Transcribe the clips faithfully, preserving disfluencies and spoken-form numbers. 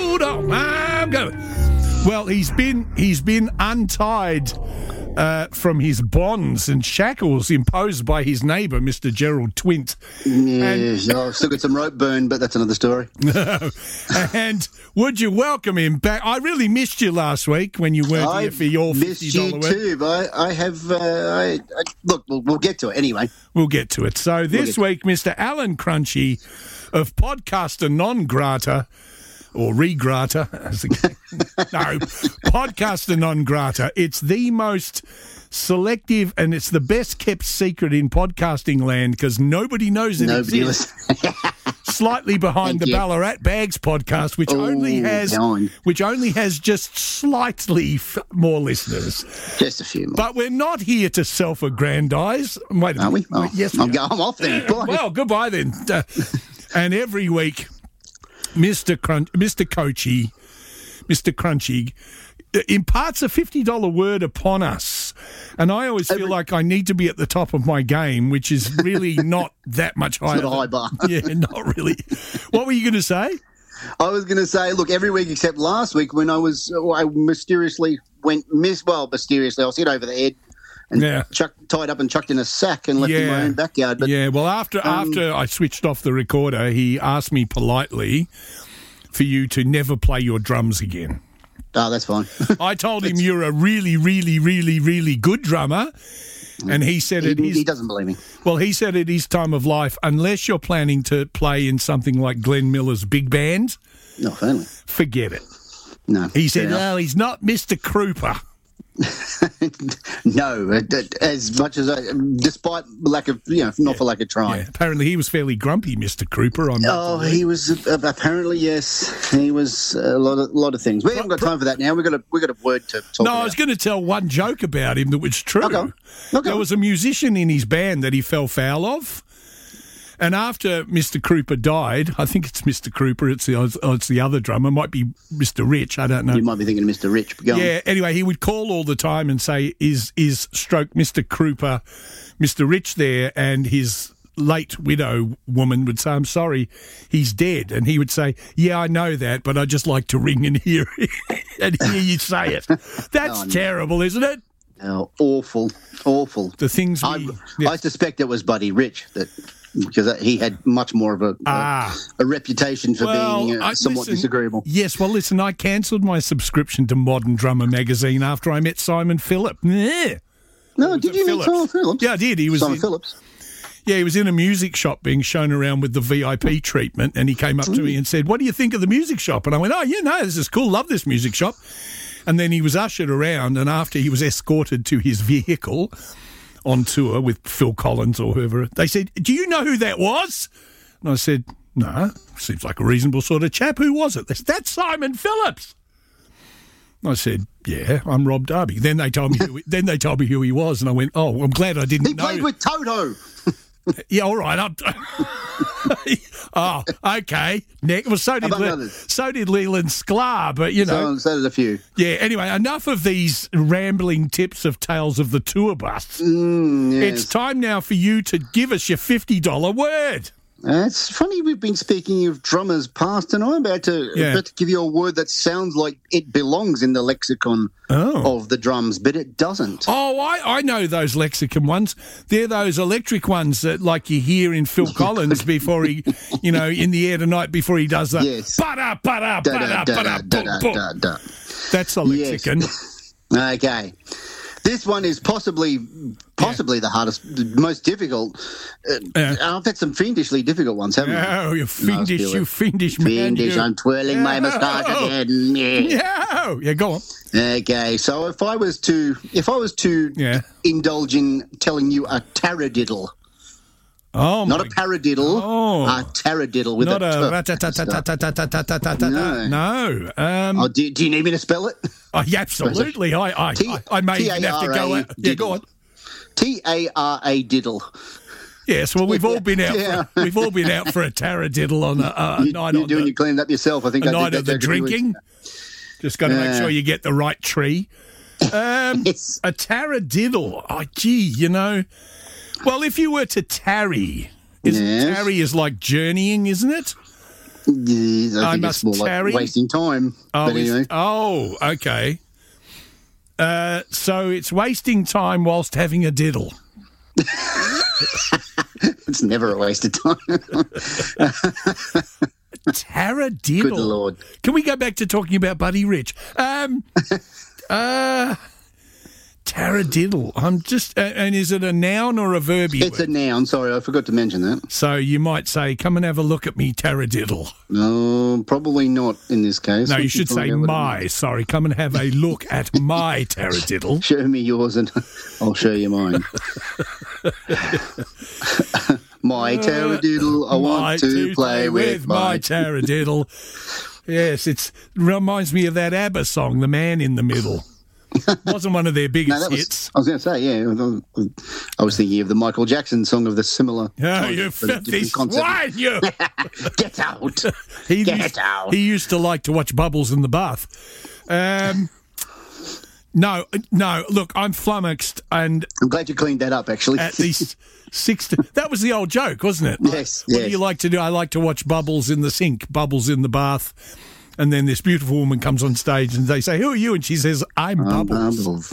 hold on, I'm going. Well, he's been he's been untied uh, from his bonds and shackles imposed by his neighbour, Mister Gerald Twint. Yes, and, I've still got some rope burn, but that's another story. And would you welcome him back? I really missed you last week when you weren't I here for your missed fifty dollars you work. too, but I, I have. Uh, I, I, look, we'll, we'll get to it anyway. We'll get to it. So this we'll week, Mister Alan Crunchy of Podcaster Non Grata, or Regrata, as the, no, Podcaster Non Grata. It's the most selective and it's the best kept secret in podcasting land because nobody knows it Nobody exists. listens. Slightly behind Thank the you. Ballarat Bags podcast, which Ooh, only has darn. which only has just slightly f- more listeners. Just a few more. But we're not here to self-aggrandise. Wait a Are we? minute. Oh, Yes, we I'm, are. go- I'm off then. Bye. Well, goodbye then. Uh, and every week, Mister Crunch, Mister Coachy, Mister Crunchy imparts a fifty dollars word upon us. And I always feel Every- like I need to be at the top of my game, which is really not that much higher. It's not a high bar. Yeah, not really. What were you going to say? I was going to say, look, every week except last week when I was, I mysteriously went miss. Well, mysteriously, I was hit over the head and Yeah. chucked, tied up and chucked in a sack and left in my Yeah. own backyard. But yeah, well, after um, after I switched off the recorder, he asked me politely for you to never play your drums again. oh, that's fine. I told him you're a really, really, really, really good drummer, and he said he, it he is. doesn't believe me. Well, he said at his time of life, unless you're planning to play in something like Glenn Miller's big band, No, finally. forget it. No. He said, fair enough. "No, he's not Mister Krupa." No, uh, d- as much as I, despite lack of, you know, not for lack of trying. Yeah, apparently, he was fairly grumpy, Mister Krupa. I'm Oh, he was uh, apparently yes. He was a lot of lot of things. We haven't got time for that now. We've got a we got a word to talk No, about. I was going to tell one joke about him that was true. Okay. Okay. There was a musician in his band that he fell foul of. And after Mister Krupa died, I think it's Mister Krupa, it's the, oh, it's the other drummer, might be Mister Rich, I don't know. You might be thinking of Mister Rich. But go on. Yeah, anyway, he would call all the time and say, is is stroke Mister Krupa, Mister Rich there? And his late widow woman would say, I'm sorry, he's dead. And he would say, yeah, I know that, but I just like to ring and hear and hear you say it. That's Oh, no. terrible, isn't it? Oh, awful, awful. The things we... I, yeah. I suspect it was Buddy Rich that because he had much more of a Ah. a, a reputation for Well, being uh, I- somewhat listen, disagreeable. Yes, well, listen, I cancelled my subscription to Modern Drummer magazine after I met Simon Phillip. Yeah. No, did you meet Phillips. Simon Phillips? Yeah, I did. He was Simon in, Phillips. Yeah, he was in a music shop being shown around with the V I P treatment, and he came up to me and said, what do you think of the music shop? And I went, oh, yeah, no, this is cool. Love this music shop. And then he was ushered around, and after he was escorted to his vehicle on tour with Phil Collins or whoever, they said, do you know who that was? And I said, no, seems like a reasonable sort of chap. Who was it? They said, that's Simon Phillips. I said, yeah, I'm Rob Darby. Then they told me who he, then they told me who he was, and I went, oh, I'm glad I didn't He know. played with Toto. Yeah, all right. I'm oh, okay. Nick. Well, so did Among Le- others. so did Leland Sklar, but you know, So, so did a few. yeah. Anyway, enough of these rambling tips of tales of the tour bus. Mm, yes. It's time now for you to give us your fifty dollar word. Uh, it's funny we've been speaking of drummers past, and I'm about to, Yeah. about to give you a word that sounds like it belongs in the lexicon Oh. of the drums, but it doesn't. Oh, I, I know those lexicon ones. They're those electric ones that, like you hear in Phil Collins before he, you know, in the air tonight before he does that. Yes. Ba-da, ba-da, Da, ba-da, da, da, ba-da, da, boom, da, boom. da, da. That's a lexicon. Okay. This one is possibly possibly the hardest, the most difficult. Uh, Yeah. I've had some fiendishly difficult ones, haven't I? Oh, you fiendish, feel you it. fiendish man. Fiendish, you. I'm twirling my Yeah. moustache again. Yeah. Yeah, yeah, go on. Okay, so if I was to if I was to Yeah. indulge in telling you a taradiddle, Oh, not my a paradiddle, Oh. a taradiddle with Not a a t. rat-a-tat-tat-tat-tat-tat-tat-tat-tat. No. No. Um, Oh, do, do you need me to spell it? oh, yeah, absolutely. I, I, T- I, I may even have to go. T A R A Out. Yeah, go on. T A R A diddle. Yes, well, we've all been out. Yeah. For, we've all been out for a taradiddle on a, a You, night you're on doing the, your cleaning up yourself. I think a I did night that of the joke a few weeks drinking. ago. Just got to make Yeah. sure you get the right tree. Um, Yes. A taradiddle. Oh, gee, you know. Well, if you were to tarry, isn't Yes. tarry is like journeying, isn't it? Yeah, I, I think must it's more tarry. like wasting time. Oh, but anyway. oh okay. Uh, so it's wasting time whilst having a diddle. It's never a waste of time. Taradiddle. Good Lord. Can we go back to talking about Buddy Rich? Um, uh, taradiddle. I'm just, uh, and is it a noun or a verb? It's word? a noun. Sorry, I forgot to mention that. So you might say, come and have a look at me, taradiddle. No, probably not in this case. No, We you can should find say out what it my. means. Sorry, come and have a look at my taradiddle. Show me yours and I'll show you mine. My taradiddle, I want My to play with my my... taradiddle. Yes, it's reminds me of that ABBA song, The Man in the Middle. Wasn't one of their No, biggest that was, hits. I was going to say, yeah. I was thinking of the Michael Jackson song of the similar. Oh, you but a filthy different concept. swine, you! Get out. He Get used, out. he used to like to watch Bubbles in the bath. Um, no, no, look, I'm flummoxed, and I'm glad you cleaned that up, actually. at least six to, that was the old joke, wasn't it? Yes, What yes. do you like to do? I like to watch Bubbles in the sink, Bubbles in the bath. And then this beautiful woman comes on stage and they say, who are you? And she says, I'm Um, Bubbles. Bubbles.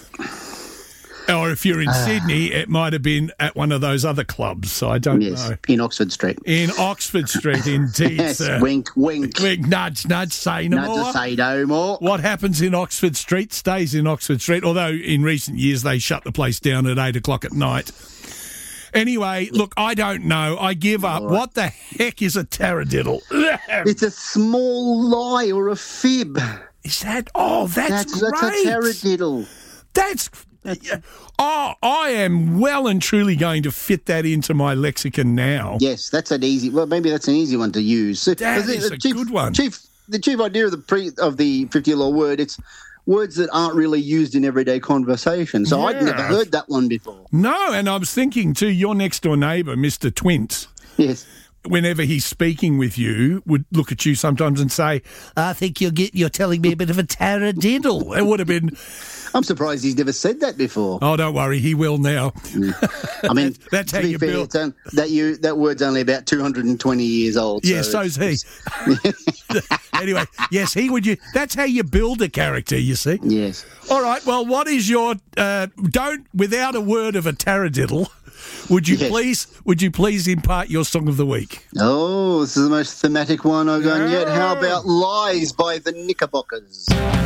Or if you're in Sydney, it might have been at one of those other clubs. So I don't Yes, know. in Oxford Street. In Oxford Street, indeed, Yes, sir. wink, wink. Wink, nudge, nudge, say no Not more. to say no more. What happens in Oxford Street stays in Oxford Street, although in recent years they shut the place down at eight o'clock at night. Anyway, look, I don't know. I give up. All right. What the heck is a taradiddle? It's a small lie or a fib. Is that? Oh, that's, That's, great. that's a taradiddle. That's. Oh, I am well and truly going to fit that into my lexicon now. Yes, that's an easy. Well, maybe that's an easy one to use. So, That the- is the a chief, good one. Chief, the chief idea of the pre of the fifty law word. It's words that aren't really used in everyday conversation. So I'd never Yeah. heard that one before. No, and I was thinking too, your next door neighbour, Mister Twint, Yes. whenever he's speaking with you, would look at you sometimes and say, I think you're get, you're telling me a bit of a taradiddle. It would have been, I'm surprised he's never said that before. oh, don't worry, he will now. I mean, That's to how be you fair, build- it's on- that you that word's only about two hundred twenty years old. Yeah, so so's it's- he. Anyway, yes, he would. You. That's how you build a character, you see. Yes. All right, well, what is your, uh, don't, without a word of a taradiddle, would you Yes. please, would you please impart your song of the week? Oh, this is the most thematic one I've done yet. How Yeah. about Lies by the Knickerbockers?